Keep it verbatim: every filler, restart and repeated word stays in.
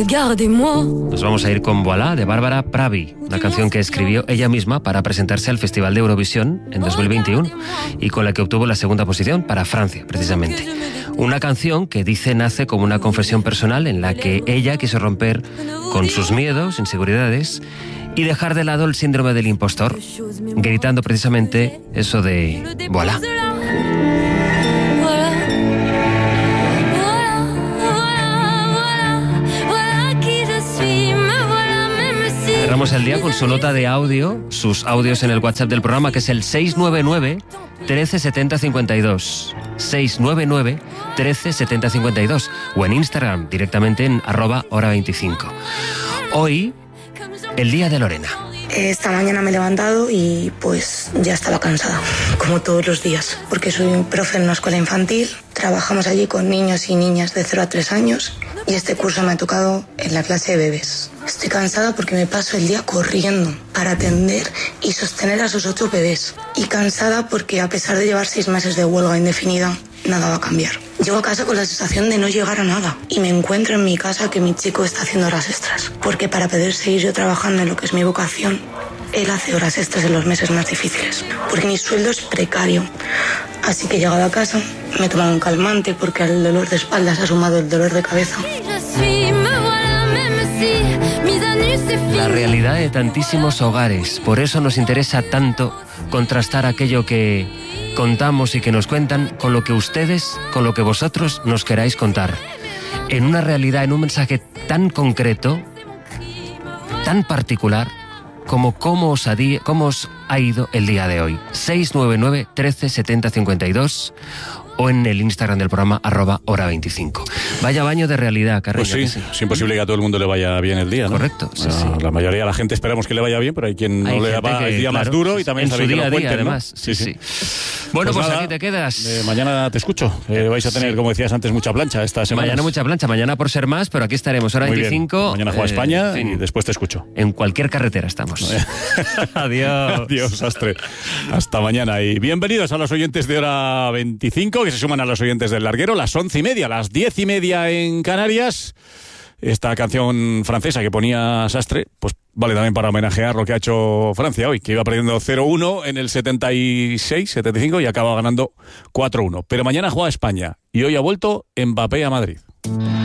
Nos vamos a ir con Voilà, de Bárbara Pravi, una canción que escribió ella misma para presentarse al Festival de Eurovisión en dos mil veintiuno y con la que obtuvo la segunda posición para Francia, precisamente. Una canción que dice nace como una confesión personal en la que ella quiso romper con sus miedos, inseguridades y dejar de lado el síndrome del impostor, gritando precisamente eso de Voilà. Cerramos el día con su nota de audio, sus audios en el WhatsApp del programa, que es el seis nueve nueve, trece setenta cincuenta y dos. seis nueve nueve, trece setenta cincuenta y dos. O en Instagram, directamente en arroba hora veinticinco. Hoy, el día de Lorena. Esta mañana me he levantado y pues ya estaba cansada, como todos los días, porque soy un profe en una escuela infantil, trabajamos allí con niños y niñas de cero a tres años y este curso me ha tocado en la clase de bebés. Estoy cansada porque me paso el día corriendo para atender y sostener a esos ocho bebés. Y cansada porque a pesar de llevar seis meses de huelga indefinida, nada va a cambiar. Llego a casa con la sensación de no llegar a nada y me encuentro en mi casa que mi chico está haciendo horas extras, porque para poder seguir yo trabajando en lo que es mi vocación, él hace horas extras en los meses más difíciles, porque mi sueldo es precario. Así que he llegado a casa, me he tomado un calmante porque al dolor de espaldas ha sumado el dolor de cabeza. La realidad de tantísimos hogares, por eso nos interesa tanto contrastar aquello que contamos y que nos cuentan con lo que ustedes, con lo que vosotros nos queráis contar. En una realidad, en un mensaje tan concreto, tan particular, como cómo os ha, di- cómo os ha ido el día de hoy. seis nueve nueve, trece setenta cincuenta y dos o en el Instagram del programa arroba hora veinticinco. Vaya baño de realidad, Carreño. Pues sí, sí, es imposible que a todo el mundo le vaya bien el día, ¿no? Correcto, sí, a, sí. La mayoría de la gente esperamos que le vaya bien, pero hay quien Hay no le gente va que, el día claro, más duro y también en sabe su que día lo a día, cuenten, ¿no? además. Sí, sí. Bueno, pues, nada, aquí te quedas. Eh, mañana te escucho. Eh, vais a tener, Sí. como decías antes, mucha plancha esta semana. Mañana mucha plancha, mañana por ser más, pero aquí estaremos, hora Muy bien. veinticinco. Mañana juega eh, España en fin, y después te escucho. en cualquier carretera estamos. Adiós. Adiós, Astre. Hasta mañana y bienvenidos a los oyentes de Hora veinticinco, que se suman a los oyentes del Larguero, las once y media, las diez y media en Canarias. Esta canción francesa que ponía Sastre, pues vale también para homenajear lo que ha hecho Francia hoy, que iba perdiendo cero uno en el setenta y seis, setenta y cinco y acaba ganando cuatro uno. Pero mañana juega España y hoy ha vuelto Mbappé a Madrid.